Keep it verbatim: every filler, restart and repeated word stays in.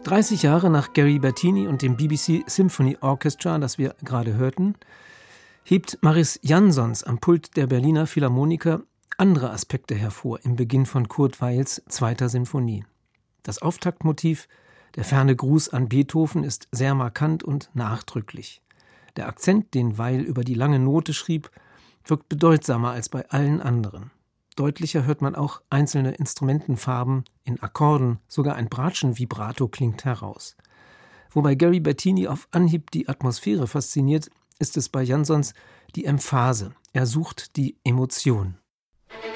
dreißig Jahre nach Gary Bertini und dem B B C Symphony Orchestra, das wir gerade hörten, hebt Mariss Jansons am Pult der Berliner Philharmoniker andere Aspekte hervor im Beginn von Kurt Weils zweiter Sinfonie. Das Auftaktmotiv, der ferne Gruß an Beethoven, ist sehr markant und nachdrücklich. Der Akzent, den Weil über die lange Note schrieb, wirkt bedeutsamer als bei allen anderen. Deutlicher hört man auch einzelne Instrumentenfarben in Akkorden, sogar ein Bratschen-Vibrato klingt heraus. Wobei Gary Bertini auf Anhieb die Atmosphäre fasziniert, ist es bei Jansons die Emphase. Er sucht die Emotion.